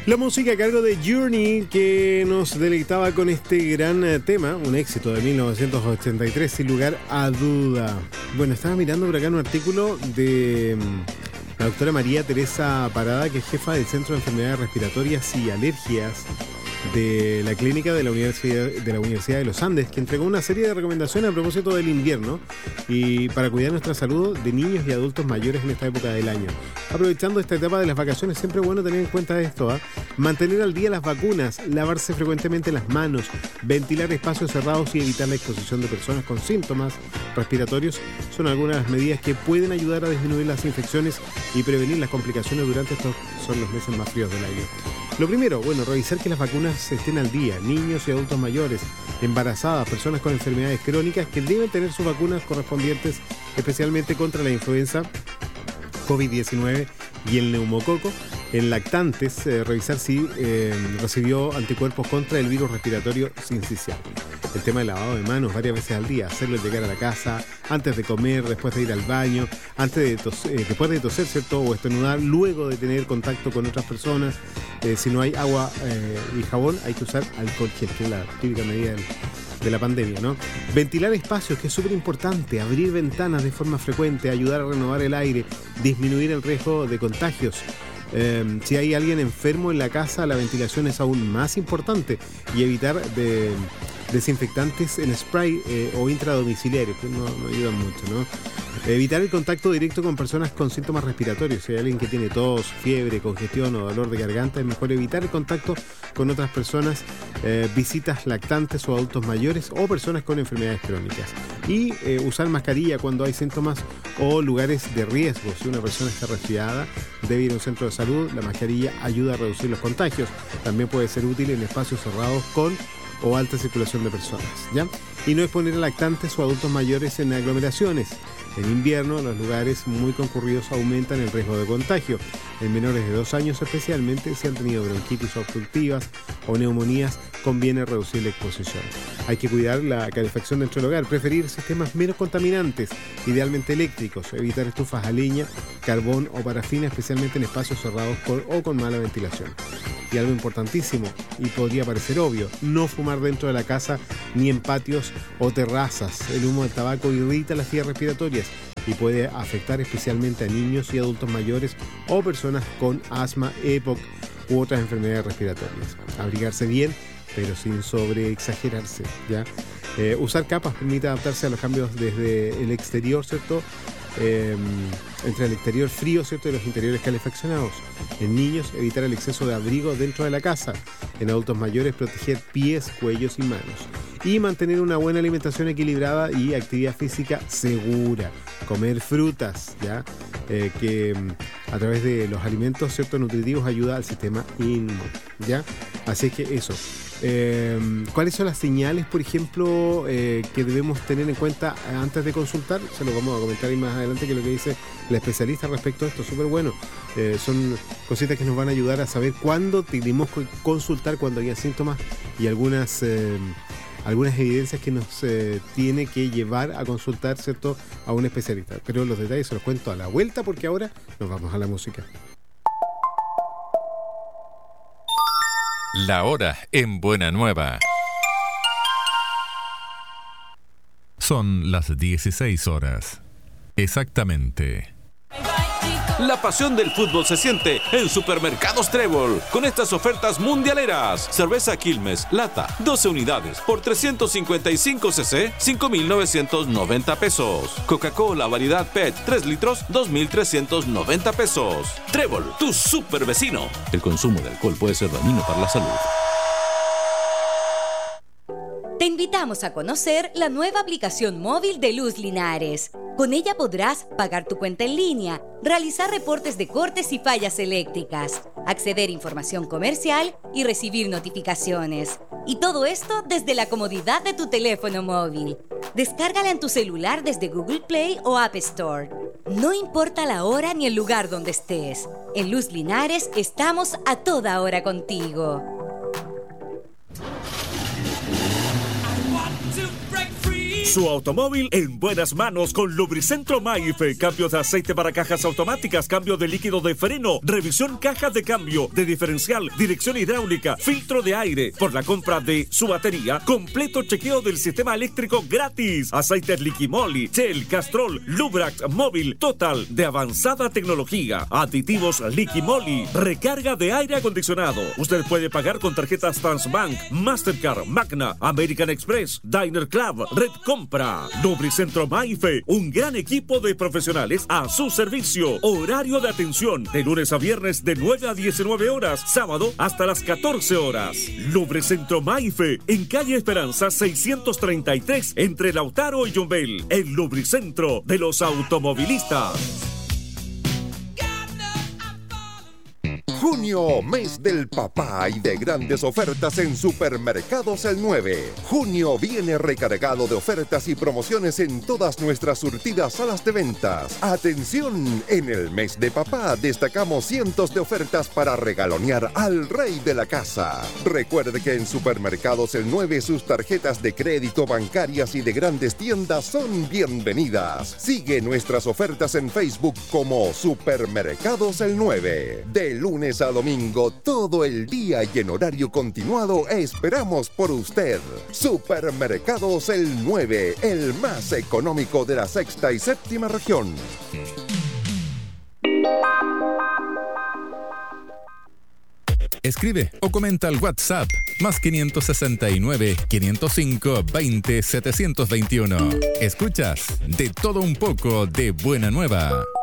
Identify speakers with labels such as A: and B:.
A: La música a cargo de Journey, que nos deleitaba con este gran tema, un éxito de 1983, sin lugar a duda. Bueno, estaba mirando por acá un artículo de la doctora María Teresa Parada, que es jefa del Centro de Enfermedades Respiratorias y Alergias de la clínica de la Universidad de los Andes, que entregó una serie de recomendaciones a propósito del invierno y para cuidar nuestra salud de niños y adultos mayores en esta época del año. Aprovechando esta etapa de las vacaciones, siempre es bueno tener en cuenta esto, mantener al día las vacunas, lavarse frecuentemente las manos, ventilar espacios cerrados y evitar la exposición de personas con síntomas respiratorios son algunas de las medidas que pueden ayudar a disminuir las infecciones y prevenir las complicaciones durante estos son los meses más fríos del año. Lo primero, revisar que las vacunas estén al día. Niños y adultos mayores, embarazadas, personas con enfermedades crónicas que deben tener sus vacunas correspondientes, especialmente contra la influenza, COVID-19 y el neumococo. En lactantes, revisar si recibió anticuerpos contra el virus respiratorio sincicial. El tema del lavado de manos varias veces al día, hacerlo al llegar a la casa, antes de comer, después de ir al baño, después de toser, ¿cierto? O estornudar, luego de tener contacto con otras personas. Si no hay agua y jabón, hay que usar alcohol gel, que es la típica medida de la pandemia, ¿no? Ventilar espacios, que es súper importante, abrir ventanas de forma frecuente, ayudar a renovar el aire, disminuir el riesgo de contagios. Si hay alguien enfermo en la casa, la ventilación es aún más importante y evitar desinfectantes en spray o intradomiciliarios, que no ayudan mucho, ¿no? Evitar el contacto directo con personas con síntomas respiratorios. Si hay alguien que tiene tos, fiebre, congestión o dolor de garganta, es mejor evitar el contacto con otras personas, visitas lactantes o adultos mayores o personas con enfermedades crónicas. Y usar mascarilla cuando hay síntomas o lugares de riesgo. Si una persona está resfriada, debe ir a un centro de salud. La mascarilla ayuda a reducir los contagios. También puede ser útil en espacios cerrados con o alta circulación de personas, ¿ya? Y no exponer a lactantes o adultos mayores en aglomeraciones. En invierno, los lugares muy concurridos aumentan el riesgo de contagio. En menores de 2 años, especialmente si han tenido bronquitis obstructivas o neumonías, conviene reducir la exposición. Hay que cuidar la calefacción dentro del hogar, preferir sistemas menos contaminantes, idealmente eléctricos, evitar estufas a leña, carbón o parafina, especialmente en espacios cerrados o con mala ventilación. Y algo importantísimo, y podría parecer obvio, no fumar dentro de la casa ni en patios o terrazas. El humo del tabaco irrita las vías respiratorias y puede afectar especialmente a niños y adultos mayores o personas con asma, EPOC u otras enfermedades respiratorias. Abrigarse bien, pero sin sobreexagerarse, ¿ya? Usar capas permite adaptarse a los cambios desde el exterior, ¿cierto? Entre el exterior frío, ¿cierto?, y los interiores calefaccionados. En niños, evitar el exceso de abrigo dentro de la casa. En adultos mayores, proteger pies, cuellos y manos. Y mantener una buena alimentación equilibrada y actividad física segura. Comer frutas, ¿ya? Que a través de los alimentos, ¿cierto?, nutritivos ayuda al sistema inmune, ¿ya? Así es que eso. ¿Cuáles son las señales, por ejemplo, que debemos tener en cuenta antes de consultar? Se lo vamos a comentar ahí más adelante, que es lo que dice la especialista respecto a esto. Súper bueno. Son cositas que nos van a ayudar a saber cuándo tenemos que consultar, cuando haya síntomas y algunas evidencias que nos tiene que llevar a consultar, ¿cierto?, a un especialista. Pero los detalles se los cuento a la vuelta, porque ahora nos vamos a la música.
B: La hora en Buena Nueva. Son las 16 horas. Exactamente.
C: La pasión del fútbol se siente en Supermercados Trébol, con estas ofertas mundialeras. Cerveza Quilmes, lata, 12 unidades, por 355 cc, 5,990 pesos. Coca-Cola variedad PET, 3 litros, 2,390 pesos. Trébol, tu super vecino. El consumo de alcohol puede ser dañino para la salud.
D: Te invitamos a conocer la nueva aplicación móvil de Luz Linares. Con ella podrás pagar tu cuenta en línea, realizar reportes de cortes y fallas eléctricas, acceder a información comercial y recibir notificaciones. Y todo esto desde la comodidad de tu teléfono móvil. Descárgala en tu celular desde Google Play o App Store. No importa la hora ni el lugar donde estés. En Luz Linares estamos a toda hora contigo.
E: Su automóvil en buenas manos con Lubricentro Maife. Cambio de aceite para cajas automáticas, cambio de líquido de freno, revisión caja de cambio, de diferencial, dirección hidráulica, filtro de aire. Por la compra de su batería, completo chequeo del sistema eléctrico gratis. Aceites Liquimoli, Shell, Castrol, Lubrax, Móvil, Total, de avanzada tecnología. Aditivos Liquimoli, recarga de aire acondicionado. Usted puede pagar con tarjetas Transbank, Mastercard, Magna, American Express, Diner Club, Red Compra. Lubricentro Maife, un gran equipo de profesionales a su servicio. Horario de atención de lunes a viernes de 9 a 19 horas, sábado hasta las 14 horas. Lubricentro Maife, en calle Esperanza 633, entre Lautaro y Yumbel. El lubricentro de los automovilistas.
F: Junio, mes del papá y de grandes ofertas en Supermercados El 9. Junio viene recargado de ofertas y promociones en todas nuestras surtidas salas de ventas. Atención, en el mes de papá destacamos cientos de ofertas para regalonear al rey de la casa. Recuerde que en Supermercados El 9 sus tarjetas de crédito, bancarias y de grandes tiendas son bienvenidas. Sigue nuestras ofertas en Facebook como Supermercados El 9. De lunes a domingo, todo el día y en horario continuado, esperamos por usted. Supermercados El 9, el más económico de la sexta y séptima región.
B: Escribe o comenta al WhatsApp más 569 505 20 721. Escuchas De Todo Un Poco de Buena Nueva.